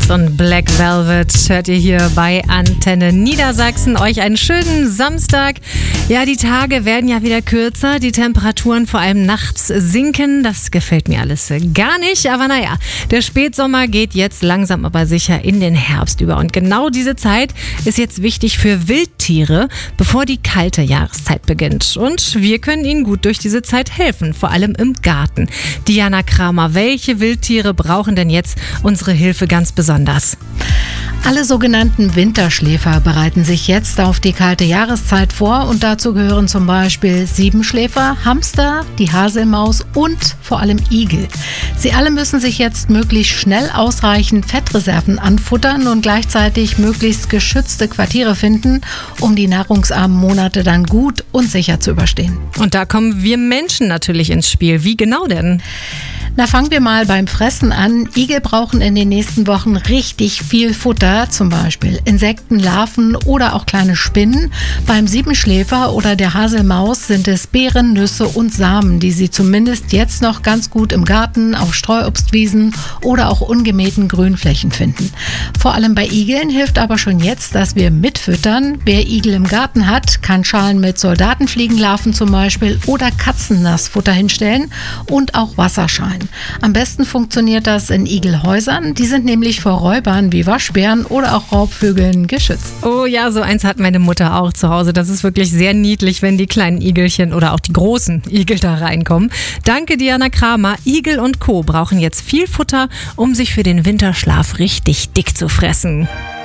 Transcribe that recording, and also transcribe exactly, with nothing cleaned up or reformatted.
Beast und Black Velvet hört ihr hier bei Antenne Niedersachsen. Euch einen schönen Samstag. Ja, die Tage werden ja wieder kürzer, die Temperaturen vor allem nachts sinken. Das gefällt mir alles gar nicht, aber naja, der Spätsommer geht jetzt langsam aber sicher in den Herbst über. Und genau diese Zeit ist jetzt wichtig für Wildtiere, bevor die kalte Jahreszeit beginnt. Und wir können ihnen gut durch diese Zeit helfen, vor allem im Garten. Diana Kramer, welche Wildtiere brauchen denn jetzt unsere Hilfe ganz besonders? Alle sogenannten Winterschläfer bereiten sich jetzt auf die kalte Jahreszeit vor und dazu gehören zum Beispiel Siebenschläfer, Hamster, die Haselmaus und vor allem Igel. Sie alle müssen sich jetzt möglichst schnell ausreichend Fettreserven anfuttern und gleichzeitig möglichst geschützte Quartiere finden, um die nahrungsarmen Monate dann gut und sicher zu überstehen. Und da kommen wir Menschen natürlich ins Spiel. Wie genau denn? Na, fangen wir mal beim Fressen an. Igel brauchen in den nächsten Wochen richtig viel Futter, zum Beispiel Insekten, Larven oder auch kleine Spinnen. Beim Siebenschläfer oder der Haselmaus sind es Beeren, Nüsse und Samen, die sie zumindest jetzt noch ganz gut im Garten, auf Streuobstwiesen oder auch ungemähten Grünflächen finden. Vor allem bei Igeln hilft aber schon jetzt, dass wir mitfüttern. Wer Igel im Garten hat, kann Schalen mit Soldatenfliegenlarven zum Beispiel oder Katzennassfutter hinstellen und auch Wasserschalen. Am besten funktioniert das in Igelhäusern. Die sind nämlich vor Räubern wie Waschbären oder auch Raubvögeln geschützt. Oh ja, so eins hat meine Mutter auch zu Hause. Das ist wirklich sehr niedlich, wenn die kleinen Igelchen oder auch die großen Igel da reinkommen. Danke, Diana Kramer. Igel und Co. brauchen jetzt viel Futter, um sich für den Winterschlaf richtig dick zu fressen.